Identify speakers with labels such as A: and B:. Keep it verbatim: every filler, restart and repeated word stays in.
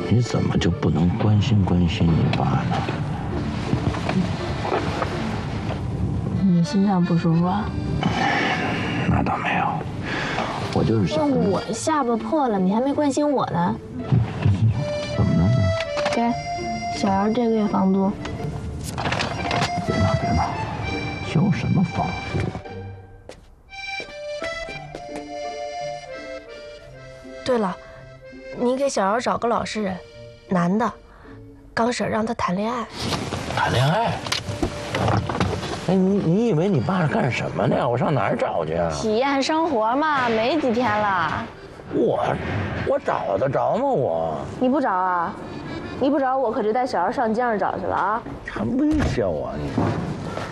A: 你怎么就不能关心关心你爸呢？
B: 你心脏不舒服啊？
A: 那倒没有，我就是想。
B: 那我下巴破了，你还没关心我呢？
A: 怎么了呢？
B: 给，小姚这个月房租。
A: 别闹别闹，交什么房租？
C: 对了，你给小姚找个老实人，男的，刚婶让他谈恋爱。
A: 谈恋爱？哎，你你以为你爸是干什么的呀？我上哪儿找去啊？
B: 体验生活嘛，没几天了。
A: 我我找得着吗？我
B: 你不找啊？你不找我可就带小姚上街上找去了啊！
A: 还威胁我你？